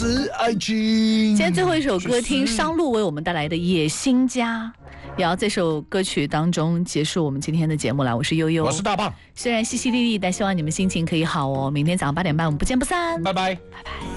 是爱情。 今天最后一首歌，听商路为我们带来的《野心家》，也要这首歌曲当中结束我们今天的节目了。我是悠悠， 我是大胖。 虽然淅淅沥沥，但希望你们心情可以好哦。明天早上8点半，我们不见不散。 拜拜， 拜拜。